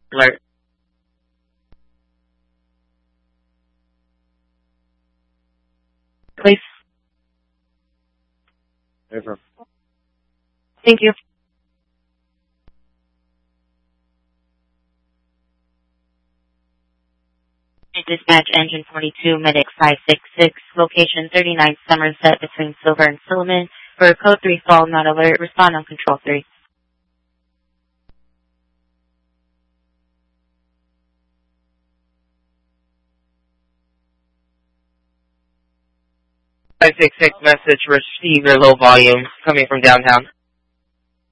Alert. Please. Over. Thank you. Dispatch Engine 42, Medic 566, location 39 Somerset between Silver and Silliman. For code 3 fall not alert, respond on control 3. 566 message received or low volume coming from downtown.